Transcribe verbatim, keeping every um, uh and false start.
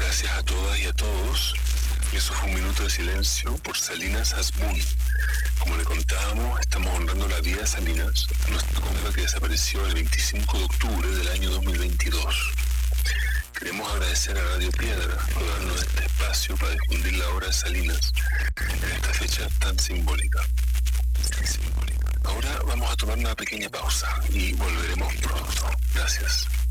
Gracias a todas y a todos. Eso fue un minuto de silencio por Salinas Asbun. Como le contábamos, estamos honrando la vida de Salinas, nuestra compa que desapareció el veinticinco de octubre del año dos mil veintidós. Queremos agradecer a Radio Piedra por darnos este espacio para difundir la obra de Salinas en esta fecha tan simbólica. Tan simbólica. Ahora vamos a tomar una pequeña pausa y volveremos pronto. Gracias.